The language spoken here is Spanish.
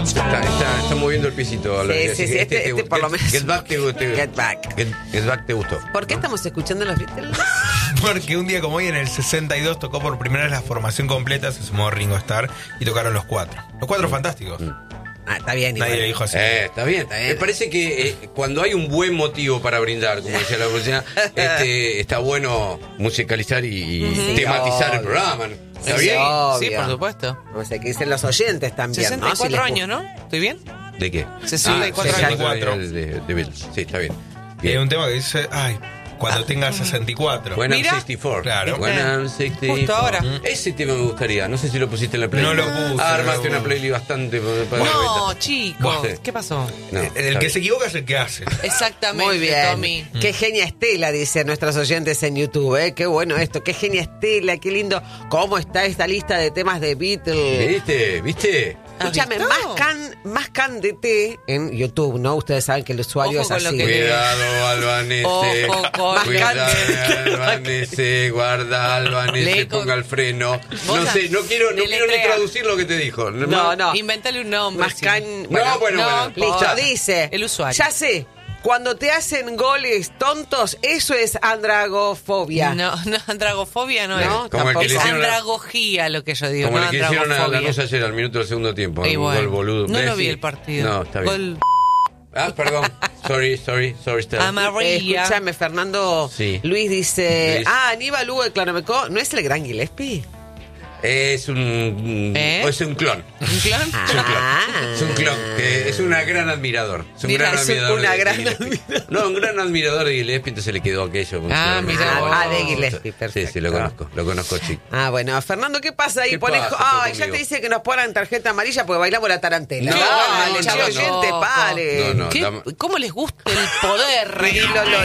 Está moviendo el pisito. Sí, este por lo menos. Get Back te gustó. ¿Por qué estamos escuchando los Beatles? Porque un día como hoy, en el 62, tocó por primera vez la formación completa, se sumó Ringo Starr y tocaron los cuatro. Los cuatro fantásticos. Está bien. Nadie le dijo así. Está bien. Me parece que cuando hay un buen motivo para brindar, como decía la profesora, está bueno musicalizar y tematizar el programa. ¿Está bien? Sí, por supuesto. O sea, que dicen los oyentes también, 64 ¿no? años, ¿no? ¿Estoy bien? ¿De qué? 64 años. De Beatles. Sí, está bien. Hay un tema que dice, cuando tengas 64. When I'm Mira. 64. Claro. When I'm 64. Justo ahora. Ese tema me gustaría. No sé si lo pusiste en la playlist. No lo puse. Armaste una playlist bastante. No, chicos. Sí. ¿Qué pasó? No, El está que bien. se equivoca es el que hace. Exactamente, Muy bien. Tommy. Qué genia Estela, dicen nuestros oyentes en YouTube, ¿eh? Qué bueno esto. Qué genia Estela, qué lindo. ¿Cómo está esta lista de temas de Beatles? ¿Viste? Escúchame, ¿Has más can de té en YouTube, ¿no? Ustedes saben que el usuario Ojo es con así. lo que- Cuidado, Albanese. Ojo con- Cuidado, Albanese. Guarda, Albanese. Lee con- Ponga el freno. Vos No sé, no quiero ni deletrea. traducir lo que te dijo. No. Invéntale un nombre. Más sí. can... Bueno. Listo, dice. El usuario. Ya sé. Cuando te hacen goles tontos, eso es andragofobia. No, andragofobia no, No, es. Como el que le Es hicieron andragogía lo que yo digo, Como no le que hicieron a la andragofobia. cosa ayer al minuto del segundo tiempo. Y Un bueno, gol boludo. no lo Messi. vi el partido. No, está bien. Gol Perdón. Sorry, Stella. amarilla. Escúchame, Fernando. Sí. Luis dice. Luis. Aníbal Hugo de Claramecó, ¿no es el gran Gillespie? Es un clon. ¿Un clon? Es un clon, que es un gran admirador. Es un Mira, gran es admirador. una de gran Gillespie. admirador. No, un gran admirador de Gillespie, entonces le quedó aquello. Mirá. De Gillespie, perfecto. Sí, lo conozco, chico. Bueno, Fernando, ¿qué pasa ahí? ¿Qué Pones, pasa, ya conmigo? te dice que nos ponen tarjeta amarilla porque bailamos la tarantela. No, Dale, no, chavo no, oyente, no. pare. No, ¿Qué? ¿Cómo les gusta el poder? Y